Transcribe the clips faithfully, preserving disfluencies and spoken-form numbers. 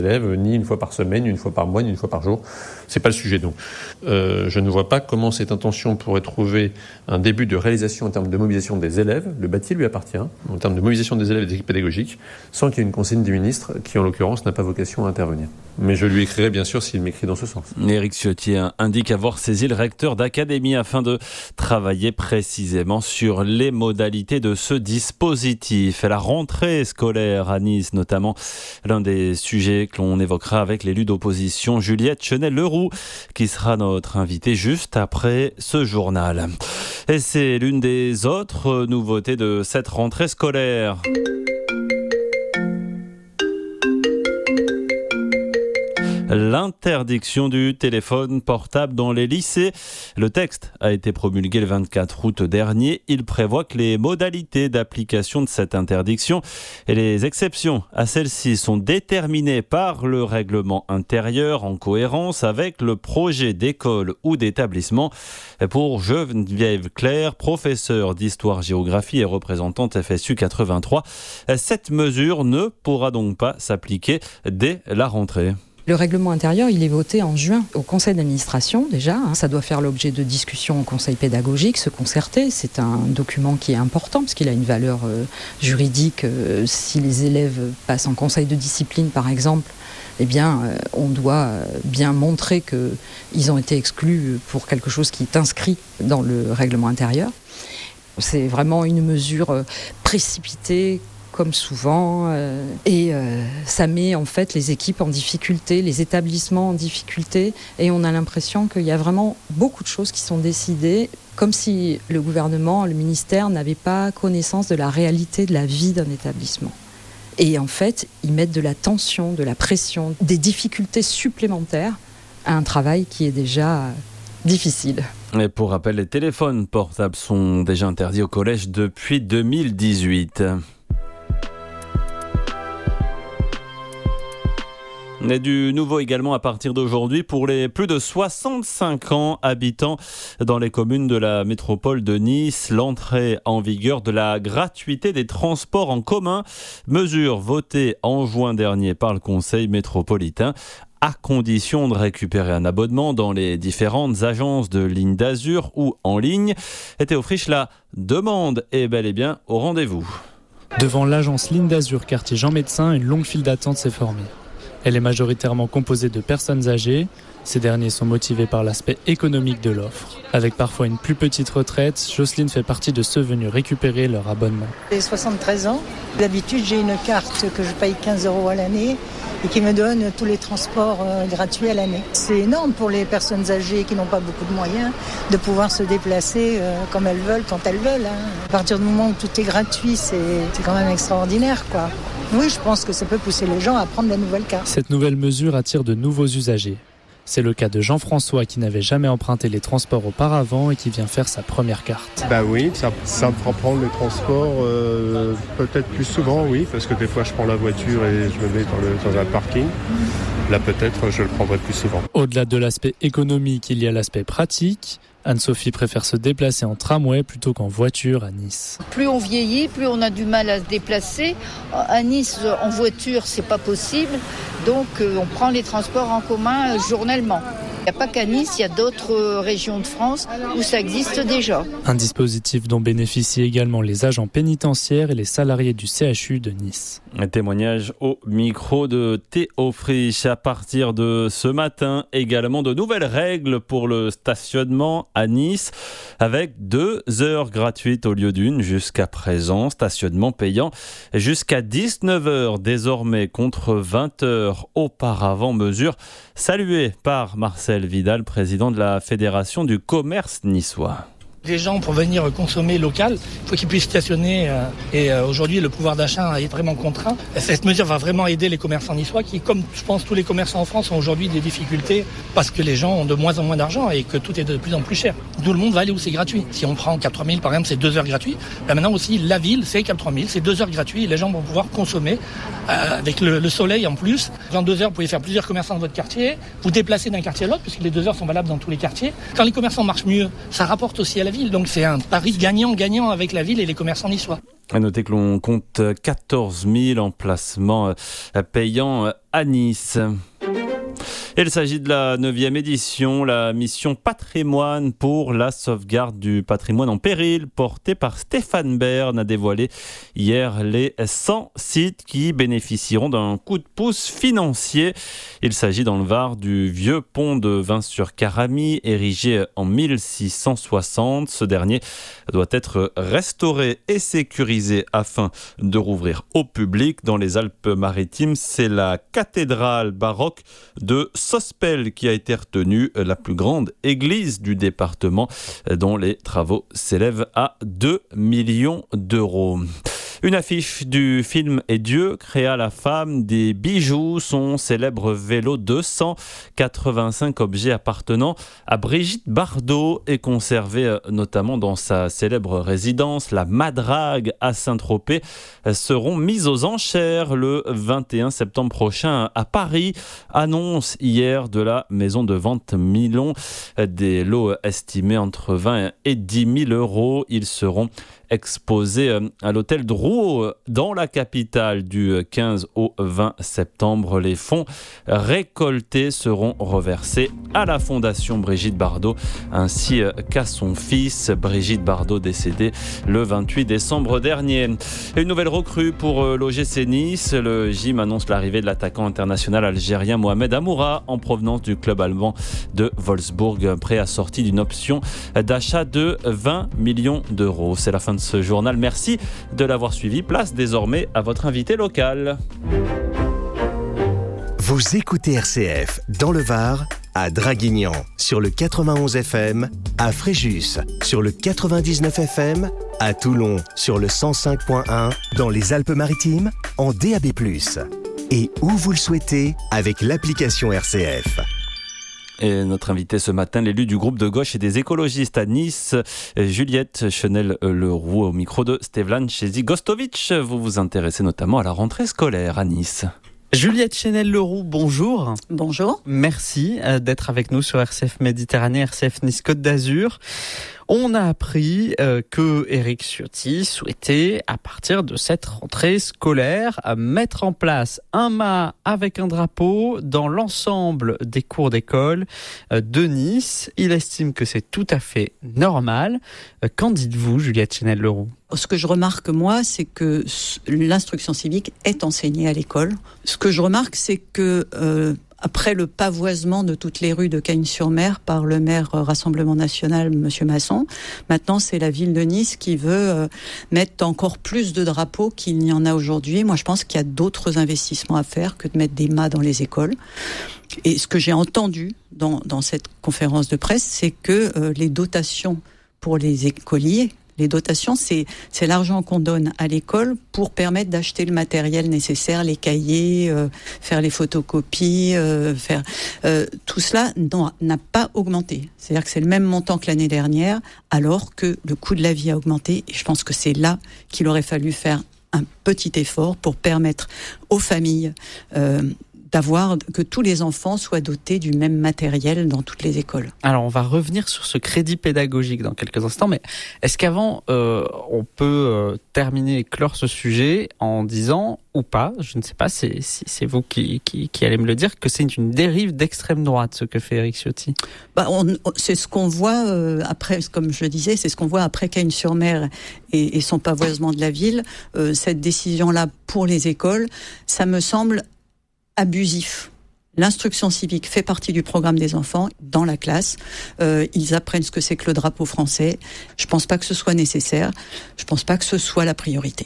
élèves, ni une fois par semaine, ni une fois par mois, ni une fois par jour. C'est pas le sujet. Donc, euh, je ne vois pas comment cette intention pourrait trouver un début de réalisation en termes de mobilisation des élèves. Le bâti lui appartient, en termes de mobilisation des élèves et des équipes pédagogiques, sans qu'il y ait une consigne du ministre qui, en l'occurrence, n'a pas vocation à intervenir. Mais je lui écrirai bien sûr s'il m'écrit dans ce sens. Éric Ciotti indique avoir saisi le recteur d'académie afin de travailler précisément sur les modalités de ce dispositif. La rentrée scolaire à Nice, notamment, l'un des sujets que l'on évoquera avec l'élu d'opposition Juliette Chenel-Leroux, qui sera notre invitée juste après ce journal. Et c'est l'une des autres nouveautés de cette rentrée scolaire. L'interdiction du téléphone portable dans les lycées. Le texte a été promulgué le vingt-quatre août dernier. Il prévoit que les modalités d'application de cette interdiction et les exceptions à celle-ci sont déterminées par le règlement intérieur en cohérence avec le projet d'école ou d'établissement. Pour Geneviève Claire, professeure d'histoire-géographie et représentante F S U quatre-vingt-trois, cette mesure ne pourra donc pas s'appliquer dès la rentrée. Le règlement intérieur, il est voté en juin au conseil d'administration déjà. Hein, ça doit faire l'objet de discussions au conseil pédagogique, se concerter. C'est un document qui est important parce qu'il a une valeur euh, juridique. Euh, si les élèves passent en conseil de discipline, par exemple, eh bien, euh, on doit bien montrer qu'ils ont été exclus pour quelque chose qui est inscrit dans le règlement intérieur. C'est vraiment une mesure euh, précipitée, comme souvent, euh, et euh, ça met en fait les équipes en difficulté, les établissements en difficulté, et on a l'impression qu'il y a vraiment beaucoup de choses qui sont décidées, comme si le gouvernement, le ministère n'avait pas connaissance de la réalité de la vie d'un établissement. Et en fait, ils mettent de la tension, de la pression, des difficultés supplémentaires à un travail qui est déjà difficile. Et pour rappel, les téléphones portables sont déjà interdits au collège depuis deux mille dix-huit. Et du nouveau également à partir d'aujourd'hui pour les plus de soixante-cinq ans habitants dans les communes de la métropole de Nice. L'entrée en vigueur de la gratuité des transports en commun, mesure votée en juin dernier par le conseil métropolitain, à condition de récupérer un abonnement dans les différentes agences de ligne d'Azur ou en ligne. Et Théo Frisch, la demande est bel et bien au rendez-vous. Devant l'agence Ligne d'Azur, quartier Jean Médecin, une longue file d'attente s'est formée. Elle est majoritairement composée de personnes âgées. Ces derniers sont motivés par l'aspect économique de l'offre. Avec parfois une plus petite retraite, Jocelyne fait partie de ceux venus récupérer leur abonnement. J'ai soixante-treize ans. D'habitude, j'ai une carte que je paye quinze euros à l'année et qui me donne tous les transports euh, gratuits à l'année. C'est énorme pour les personnes âgées qui n'ont pas beaucoup de moyens de pouvoir se déplacer euh, comme elles veulent, quand elles veulent. Hein. À partir du moment où tout est gratuit, c'est, c'est quand même extraordinaire, quoi. Oui, je pense que ça peut pousser les gens à prendre la nouvelle carte. Cette nouvelle mesure attire de nouveaux usagers. C'est le cas de Jean-François qui n'avait jamais emprunté les transports auparavant et qui vient faire sa première carte. Bah oui, ça, ça me fera prendre les transports euh, peut-être plus souvent, oui, parce que des fois je prends la voiture et je me mets dans, le, dans un parking. Là peut-être je le prendrai plus souvent. Au-delà de l'aspect économique, il y a l'aspect pratique. Anne-Sophie préfère se déplacer en tramway plutôt qu'en voiture à Nice. Plus on vieillit, plus on a du mal à se déplacer. À Nice, en voiture, c'est pas possible. Donc, on prend les transports en commun journellement. Il n'y a pas qu'à Nice, il y a d'autres régions de France où ça existe déjà. Un dispositif dont bénéficient également les agents pénitentiaires et les salariés du C H U de Nice. Un témoignage au micro de Théo Frisch. À partir de ce matin, également de nouvelles règles pour le stationnement à Nice, avec deux heures gratuites au lieu d'une jusqu'à présent. Stationnement payant jusqu'à dix-neuf heures désormais contre vingt heures auparavant. Mesure saluée par Marcel Vidal, président de la Fédération du commerce niçois. Les gens, pour venir consommer local, il faut qu'ils puissent stationner. Euh, et euh, aujourd'hui, le pouvoir d'achat est vraiment contraint. Cette mesure va vraiment aider les commerçants niçois qui, comme je pense tous les commerçants en France, ont aujourd'hui des difficultés parce que les gens ont de moins en moins d'argent et que tout est de plus en plus cher. Tout le monde va aller où c'est gratuit. Si on prend Cap trois mille, par exemple, c'est deux heures gratuits. Là, maintenant aussi, la ville, c'est Cap trois mille, c'est deux heures gratuits. Et les gens vont pouvoir consommer euh, avec le, le soleil en plus. Dans deux heures, vous pouvez faire plusieurs commerçants dans votre quartier, vous déplacer d'un quartier à l'autre, puisque les deux heures sont valables dans tous les quartiers. Quand les commerçants marchent mieux, ça rapporte aussi à la ville. Donc c'est un pari gagnant-gagnant avec la ville et les commerçants niçois. À noter que l'on compte quatorze mille emplacements payants à Nice. Il s'agit de la neuvième édition, la mission Patrimoine pour la sauvegarde du patrimoine en péril, portée par Stéphane Bern, a dévoilé hier les cent sites qui bénéficieront d'un coup de pouce financier. Il s'agit dans le Var du vieux pont de Vins-sur-Caramie, érigé en mille six cent soixante. Ce dernier doit être restauré et sécurisé afin de rouvrir au public. Dans les Alpes-Maritimes, c'est la cathédrale baroque de Sospel qui a été retenue, la plus grande église du département, dont les travaux s'élèvent à deux millions d'euros. Une affiche du film Et Dieu créa la femme des bijoux, son célèbre vélo deux cent quatre-vingt-cinq objets appartenant à Brigitte Bardot est conservé notamment dans sa célèbre résidence, la Madrague à Saint-Tropez, seront mises aux enchères le vingt et un septembre prochain à Paris. Annonce hier de la maison de vente Milon, des lots estimés entre vingt et dix mille euros. Ils seront exposés à l'hôtel Drouot dans la capitale du quinze au vingt septembre. Les fonds récoltés seront reversés à la Fondation Brigitte Bardot ainsi qu'à son fils Brigitte Bardot, décédé le vingt-huit décembre dernier. Une nouvelle recrue pour l'O G C Nice. Le Gym annonce l'arrivée de l'attaquant international algérien Mohamed Amoura en provenance du club allemand de Wolfsburg, prêt assorti d'une option d'achat de vingt millions d'euros. C'est la fin de ce journal. Merci de l'avoir suivi. Place désormais à votre invité local. Vous écoutez R C F dans le Var, à Draguignan sur le quatre-vingt-onze F M, à Fréjus sur le quatre-vingt-dix-neuf F M, à Toulon sur le cent cinq point un, dans les Alpes-Maritimes en D A B plus, et où vous le souhaitez avec l'application R C F. Et notre invité ce matin, l'élu du groupe de gauche et des écologistes à Nice, Juliette Chenel-Leroux, au micro de Stevlan Chezi-Gostovic. Vous vous intéressez notamment à la rentrée scolaire à Nice. Juliette Chenel-Leroux, bonjour. Bonjour. Merci d'être avec nous sur R C F Méditerranée, R C F Nice Côte d'Azur. On a appris euh, que Éric Ciotti souhaitait, à partir de cette rentrée scolaire, mettre en place un mât avec un drapeau dans l'ensemble des cours d'école euh, de Nice. Il estime que c'est tout à fait normal. Euh, qu'en dites-vous, Juliette Chenel-Leroux ? Ce que je remarque, moi, c'est que l'instruction civique est enseignée à l'école. Ce que je remarque, c'est que... Euh, Après le pavoisement de toutes les rues de Cagnes-sur-Mer par le maire Rassemblement National, Monsieur Masson, maintenant c'est la ville de Nice qui veut euh, mettre encore plus de drapeaux qu'il n'y en a aujourd'hui. Moi je pense qu'il y a d'autres investissements à faire que de mettre des mâts dans les écoles. Et ce que j'ai entendu dans, dans cette conférence de presse, c'est que euh, les dotations pour les écoliers, les dotations, c'est, c'est l'argent qu'on donne à l'école pour permettre d'acheter le matériel nécessaire, les cahiers, euh, faire les photocopies, euh, faire euh, tout cela n'a pas augmenté. C'est-à-dire que c'est le même montant que l'année dernière, alors que le coût de la vie a augmenté. Et je pense que c'est là qu'il aurait fallu faire un petit effort pour permettre aux familles euh, d'avoir, que tous les enfants soient dotés du même matériel dans toutes les écoles. Alors, on va revenir sur ce crédit pédagogique dans quelques instants, mais est-ce qu'avant, euh, on peut euh, terminer et clore ce sujet en disant, ou pas, je ne sais pas, c'est, c'est, c'est vous qui, qui, qui allez me le dire, que c'est une dérive d'extrême droite, ce que fait Éric Ciotti ? Bah, on, c'est ce qu'on voit euh, après, comme je le disais, c'est ce qu'on voit après Cagnes-sur-Mer et, et son pavoisement de la ville. Euh, cette décision-là pour les écoles, ça me semble abusif. L'instruction civique fait partie du programme des enfants dans la classe. Euh, ils apprennent ce que c'est que le drapeau français. Je pense pas que ce soit nécessaire. Je pense pas que ce soit la priorité.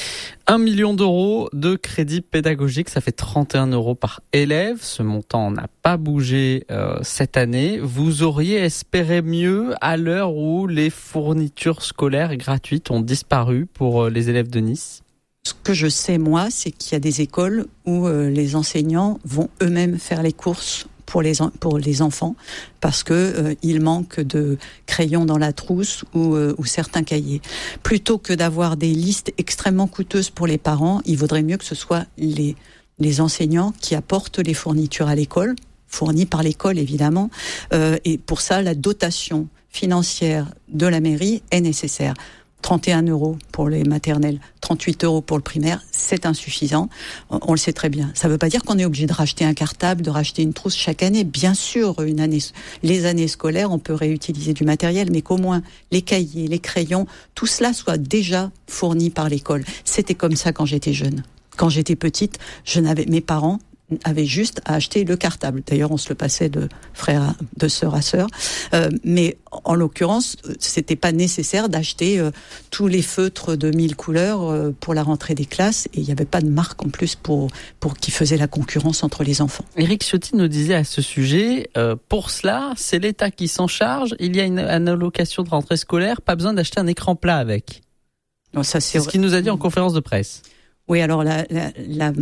Un million d'euros de crédit pédagogique, ça fait trente et un euros par élève. Ce montant n'a pas bougé euh, cette année. Vous auriez espéré mieux à l'heure où les fournitures scolaires gratuites ont disparu pour euh, les élèves de Nice ? Ce que je sais, moi, c'est qu'il y a des écoles où euh, les enseignants vont eux-mêmes faire les courses pour les, en, pour les enfants parce que euh, il manque de crayons dans la trousse ou, euh, ou certains cahiers. Plutôt que d'avoir des listes extrêmement coûteuses pour les parents, il vaudrait mieux que ce soit les, les enseignants qui apportent les fournitures à l'école, fournies par l'école évidemment, euh, et pour ça, la dotation financière de la mairie est nécessaire. trente et un euros pour les maternelles, trente-huit euros pour le primaire, c'est insuffisant. On le sait très bien. Ça ne veut pas dire qu'on est obligé de racheter un cartable, de racheter une trousse chaque année. Bien sûr, une année, les années scolaires, on peut réutiliser du matériel, mais qu'au moins les cahiers, les crayons, tout cela soit déjà fourni par l'école. C'était comme ça quand j'étais jeune. Quand j'étais petite, je n'avais, mes parents avaient juste à acheter le cartable. D'ailleurs, on se le passait de frère à, de sœur à sœur. Euh, mais en l'occurrence, c'était pas nécessaire d'acheter euh, tous les feutres de mille couleurs euh, pour la rentrée des classes. Et il n'y avait pas de marque en plus pour, pour qui faisait la concurrence entre les enfants. Éric Ciotti nous disait à ce sujet, euh, pour cela, c'est l'État qui s'en charge. Il y a une, une allocation de rentrée scolaire, pas besoin d'acheter un écran plat avec. Non, ça, c'est... c'est ce qu'il nous a dit en conférence de presse. Oui, alors la... la, la...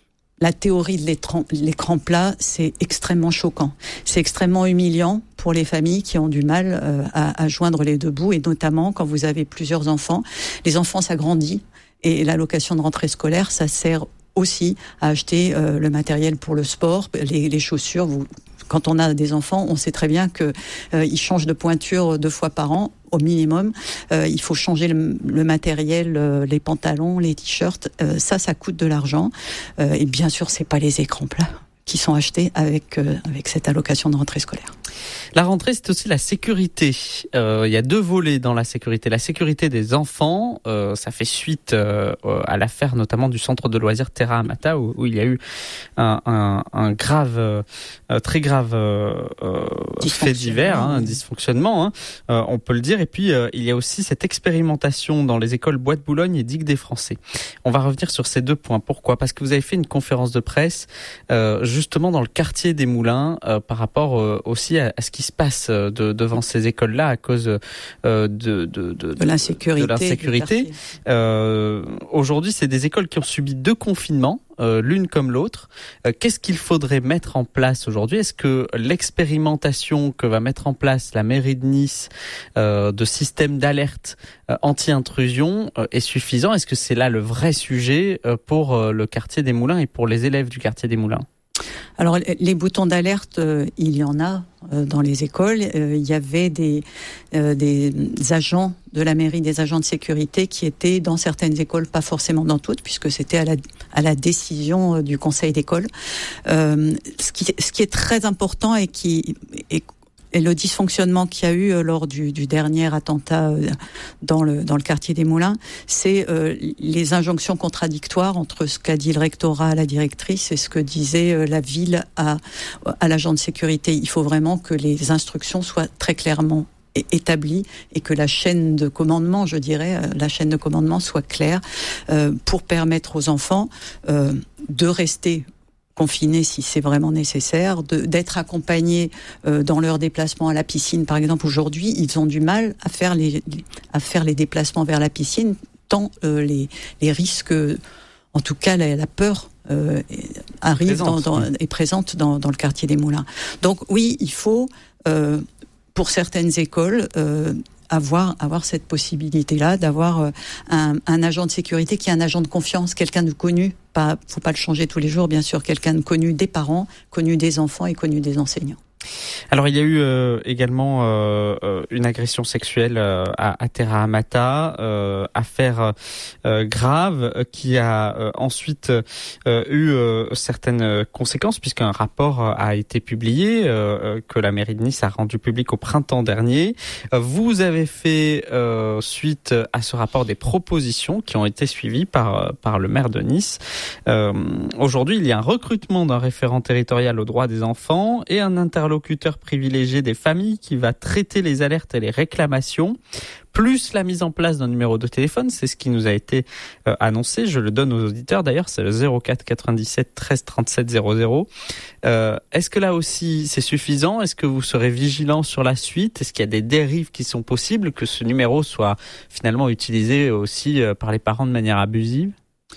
La théorie de l'écran, l'écran plat, c'est extrêmement choquant. C'est extrêmement humiliant pour les familles qui ont du mal euh, à, à joindre les deux bouts, et notamment quand vous avez plusieurs enfants. Les enfants s'agrandissent et l'allocation de rentrée scolaire, ça sert aussi à acheter euh, le matériel pour le sport, les, les chaussures. Vous, quand on a des enfants, on sait très bien que euh, ils changent de pointure deux fois par an. Au minimum, euh, il faut changer le, le matériel, euh, les pantalons, les t-shirts. Euh, ça, ça coûte de l'argent. Euh, et bien sûr, c'est pas les écrans plats qui sont achetés avec euh, avec cette allocation de rentrée scolaire. La rentrée, c'est aussi la sécurité. Euh, il y a deux volets dans la sécurité. La sécurité des enfants, euh, ça fait suite euh, à l'affaire notamment du centre de loisirs Terra Amata, où, où il y a eu un, un, un grave, euh, très grave euh, fait divers, hein, un dysfonctionnement, hein, euh, on peut le dire. Et puis, euh, il y a aussi cette expérimentation dans les écoles Bois de Boulogne et Digue des Français. On va revenir sur ces deux points. Pourquoi ? Parce que vous avez fait une conférence de presse euh, justement dans le quartier des Moulins euh, par rapport euh, aussi à, à ce qui se passe de, devant ces écoles-là à cause euh, de, de, de, de l'insécurité. De l'insécurité. Euh, aujourd'hui, c'est des écoles qui ont subi deux confinements, euh, l'une comme l'autre. Euh, qu'est-ce qu'il faudrait mettre en place aujourd'hui ? Est-ce que l'expérimentation que va mettre en place la mairie de Nice euh, de système d'alerte euh, anti-intrusion euh, est suffisant ? Est-ce que c'est là le vrai sujet euh, pour euh, le quartier des Moulins et pour les élèves du quartier des Moulins ? Alors, les boutons d'alerte, euh, il y en a euh, dans les écoles. Euh, il y avait des, euh, des agents de la mairie, des agents de sécurité qui étaient dans certaines écoles, pas forcément dans toutes, puisque c'était à la, à la décision euh, du conseil d'école. Euh, ce, qui, ce qui est très important et qui est Et le dysfonctionnement qu'il y a eu lors du, du dernier attentat dans le, dans le quartier des Moulins, c'est euh, les injonctions contradictoires entre ce qu'a dit le rectorat à la directrice et ce que disait euh, la ville à, à l'agent de sécurité. Il faut vraiment que les instructions soient très clairement établies et que la chaîne de commandement, je dirais, la chaîne de commandement soit claire euh, pour permettre aux enfants euh, de rester confinés si c'est vraiment nécessaire, de, d'être accompagnés euh, dans leur déplacement à la piscine. Par exemple, aujourd'hui, ils ont du mal à faire les, à faire les déplacements vers la piscine, tant euh, les, les risques, en tout cas la, la peur euh, arrive présente, dans, dans, oui. est présente dans, dans le quartier des Moulins. Donc oui, il faut, euh, pour certaines écoles, euh, avoir avoir cette possibilité-là, d'avoir un, un agent de sécurité qui est un agent de confiance, quelqu'un de connu. Pas, faut pas le changer tous les jours, bien sûr. Quelqu'un de connu des parents, connu des enfants et connu des enseignants. Alors il y a eu euh, également euh, une agression sexuelle euh, à, à Terra Amata, euh, affaire euh, grave euh, qui a euh, ensuite euh, eu euh, certaines conséquences puisqu'un rapport euh, a été publié euh, que la mairie de Nice a rendu public au printemps dernier. Euh, vous avez fait euh, suite à ce rapport des propositions qui ont été suivies par par le maire de Nice. Euh, aujourd'hui, il y a un recrutement d'un référent territorial aux droits des enfants et un interlocuteur privilégié des familles qui va traiter les alertes et les réclamations, plus la mise en place d'un numéro de téléphone. C'est ce qui nous a été euh, annoncé. Je le donne aux auditeurs d'ailleurs, c'est le zéro quatre quatre-vingt-dix-sept treize trente-sept zéro zéro. Euh, est-ce que là aussi c'est suffisant ? Est-ce que vous serez vigilant sur la suite ? Est-ce qu'il y a des dérives qui sont possibles, que ce numéro soit finalement utilisé aussi euh, par les parents de manière abusive ?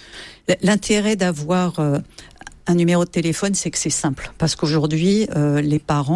L'intérêt d'avoir euh, un numéro de téléphone, c'est que c'est simple. Parce qu'aujourd'hui, euh, les parents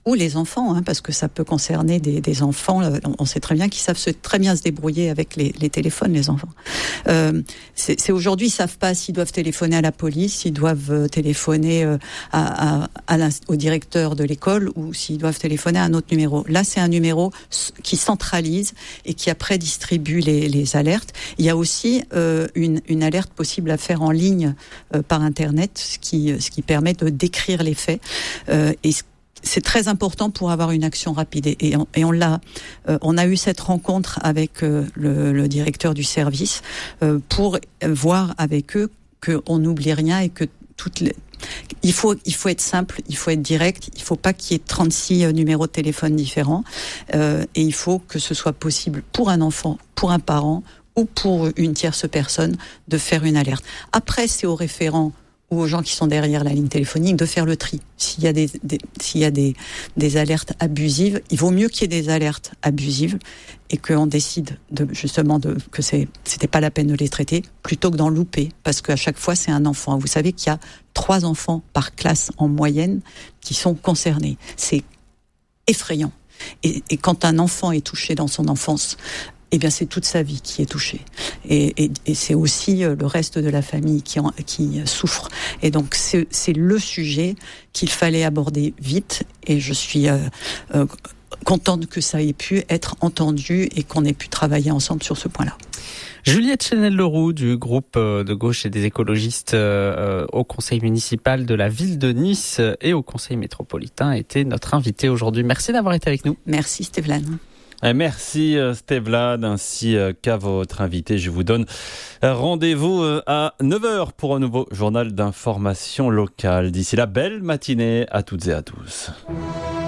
ou les enfants, hein, parce que ça peut concerner des, des enfants. On sait très bien qu'ils savent se, très bien se débrouiller avec les, les téléphones, les enfants. Euh, c'est, c'est aujourd'hui, ils savent pas s'ils doivent téléphoner à la police, s'ils doivent téléphoner à, à, à au directeur de l'école ou s'ils doivent téléphoner à un autre numéro. Là, c'est un numéro qui centralise et qui après distribue les, les alertes. Il y a aussi euh, une, une alerte possible à faire en ligne euh, par Internet, ce qui, ce qui permet de décrire les faits. Euh, et c'est très important pour avoir une action rapide. Et on, et on l'a, euh, on a eu cette rencontre avec euh, le, le directeur du service euh, pour voir avec eux qu'on n'oublie rien et que toutes les Il faut, il faut être simple, il faut être direct, il ne faut pas qu'il y ait trente-six numéros de téléphone différents euh, et il faut que ce soit possible pour un enfant, pour un parent ou pour une tierce personne de faire une alerte. Après, c'est au référent ou aux gens qui sont derrière la ligne téléphonique de faire le tri. S'il y a des, des s'il y a des, des alertes abusives, il vaut mieux qu'il y ait des alertes abusives et qu'on décide de, justement de, que c'est, c'était pas la peine de les traiter plutôt que d'en louper, parce qu'à chaque fois c'est un enfant. Vous savez qu'il y a trois enfants par classe en moyenne qui sont concernés. C'est effrayant. Et, et quand un enfant est touché dans son enfance, eh bien, c'est toute sa vie qui est touchée. Et, et, et c'est aussi le reste de la famille qui, en, qui souffre. Et donc, c'est, c'est le sujet qu'il fallait aborder vite. Et je suis euh, euh, contente que ça ait pu être entendu et qu'on ait pu travailler ensemble sur ce point-là. Juliette Chenel-Leroux du groupe de gauche et des écologistes euh, au conseil municipal de la ville de Nice et au conseil métropolitain était notre invitée aujourd'hui. Merci d'avoir été avec nous. Merci Stéphane. Merci Stévlade, ainsi qu'à votre invité. Je vous donne rendez-vous à neuf heures pour un nouveau journal d'information locale. D'ici là, belle matinée à toutes et à tous.